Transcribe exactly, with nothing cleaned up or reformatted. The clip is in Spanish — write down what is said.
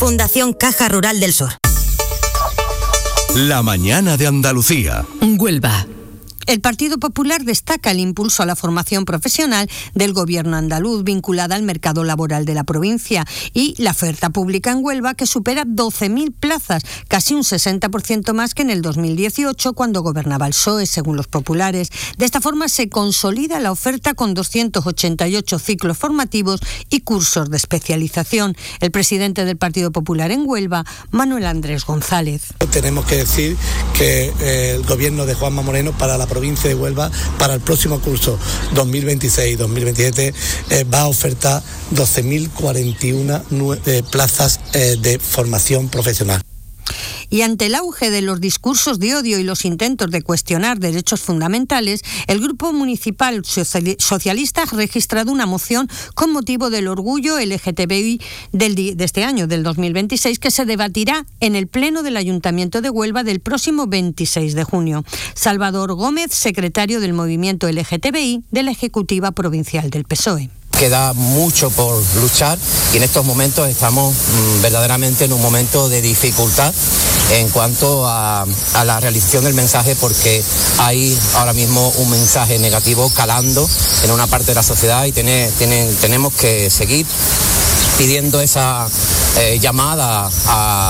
Fundación Caja Rural del Sur. La mañana de Andalucía. Huelva. El Partido Popular destaca el impulso a la formación profesional del gobierno andaluz vinculada al mercado laboral de la provincia y la oferta pública en Huelva, que supera doce mil plazas, casi un sesenta por ciento más que en el dos mil dieciocho, cuando gobernaba el P S O E, según los populares. De esta forma se consolida la oferta con doscientos ochenta y ocho ciclos formativos y cursos de especialización. El presidente del Partido Popular en Huelva, Manuel Andrés González. Tenemos que decir que eh, el gobierno de Juanma Moreno para la provincia de Huelva, para el próximo curso dos mil veintiséis dos mil veintisiete, eh, va a ofertar doce mil cuarenta y uno eh, plazas eh, de formación profesional. Y ante el auge de los discursos de odio y los intentos de cuestionar derechos fundamentales, el Grupo Municipal Socialista ha registrado una moción con motivo del orgullo L G T B I del, de este año, del dos mil veintiséis, que se debatirá en el Pleno del Ayuntamiento de Huelva del próximo veintiséis de junio. Salvador Gómez, secretario del Movimiento L G T B I de la Ejecutiva Provincial del P S O E. Queda mucho por luchar y en estos momentos estamos mmm, verdaderamente en un momento de dificultad en cuanto a, a la realización del mensaje, porque hay ahora mismo un mensaje negativo calando en una parte de la sociedad y tiene, tiene, tenemos que seguir pidiendo esa eh, llamada a